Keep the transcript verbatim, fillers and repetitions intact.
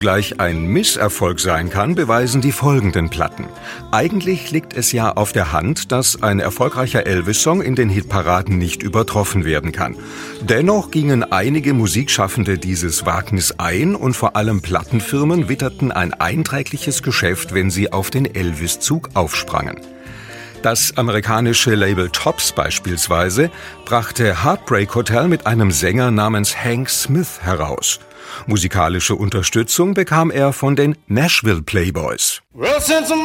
gleich ein Misserfolg sein kann, beweisen die folgenden Platten. Eigentlich liegt es ja auf der Hand, dass ein erfolgreicher Elvis-Song in den Hitparaden nicht übertroffen werden kann. Dennoch gingen einige Musikschaffende dieses Wagnis ein und vor allem Plattenfirmen witterten ein einträgliches Geschäft, wenn sie auf den Elvis-Zug aufsprangen. Das amerikanische Label Tops beispielsweise brachte Heartbreak Hotel mit einem Sänger namens Hank Smith heraus. Musikalische Unterstützung bekam er von den Nashville Playboys.